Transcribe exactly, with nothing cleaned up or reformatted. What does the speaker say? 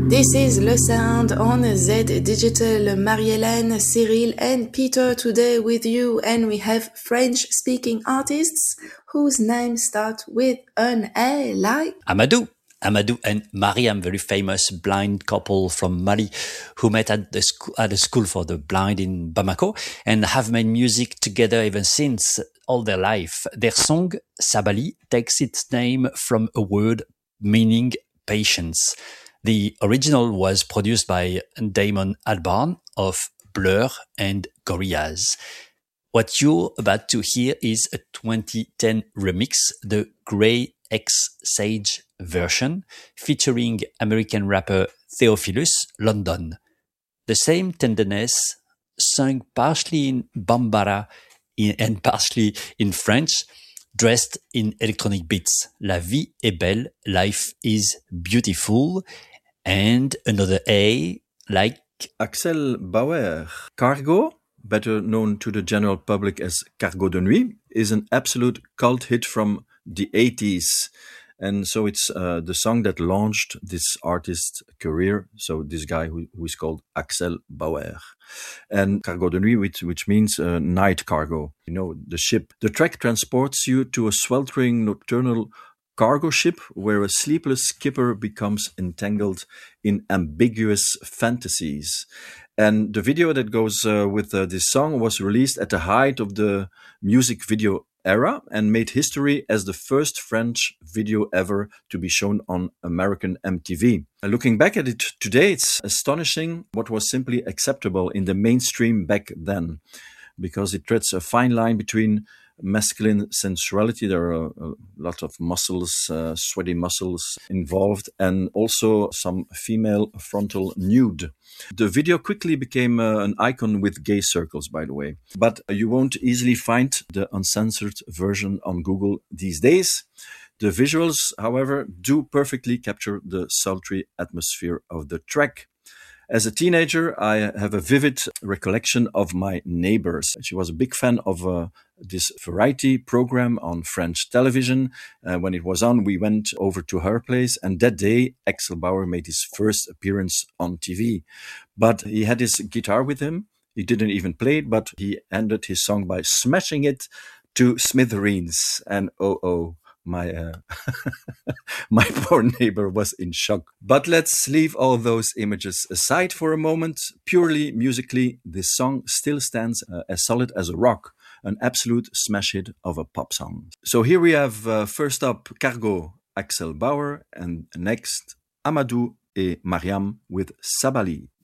This is Le Sound on Z Digital. Marie-Hélène, Cyril and Peter today with you, and we have French-speaking artists whose names start with an A, like Amadou. Amadou and Mariam, very famous blind couple from Mali who met at the sc- at a school for the blind in Bamako and have made music together ever since all their life. Their song, Sabali, takes its name from a word meaning patience. The original was produced by Damon Albarn of Blur and Gorillaz. What you're about to hear is a twenty ten remix, the Grey X Sage version, featuring American rapper Theophilus London. The same tenderness, sung partially in Bambara in, and partially in French, dressed in electronic beats. La vie est belle, life is beautiful. And another A, like Axel Bauer. Cargo, better known to the general public as Cargo de Nuit, is an absolute cult hit from the eighties. And so it's uh, the song that launched this artist's career. So this guy who, who is called Axel Bauer. And Cargo de Nuit, which, which means uh, night cargo, you know, the ship. The track transports you to a sweltering nocturnal cargo ship where a sleepless skipper becomes entangled in ambiguous fantasies. And the video that goes uh, with uh, this song was released at the height of the music video era and made history as the first French video ever to be shown on American M T V. Uh, looking back at it today, it's astonishing what was simply acceptable in the mainstream back then, because it treads a fine line between masculine sensuality. There are a, a lot of muscles, uh, sweaty muscles involved, and also some female frontal nude. The video quickly became uh, an icon with gay circles, by the way. But you won't easily find the uncensored version on Google these days. The visuals, however, do perfectly capture the sultry atmosphere of the track. As a teenager, I have a vivid recollection of my neighbors. She was a big fan of uh, this variety program on French television. Uh, when it was on, we went over to her place, and that day, Axel Bauer made his first appearance on T V. But he had his guitar with him. He didn't even play it, but he ended his song by smashing it to smithereens. And oh, oh. My uh, my poor neighbor was in shock. But let's leave all those images aside for a moment. Purely musically, this song still stands uh, as solid as a rock, an absolute smash hit of a pop song. So here we have uh, first up Cargo, Axel Bauer, and next Amadou et Mariam with Sabali.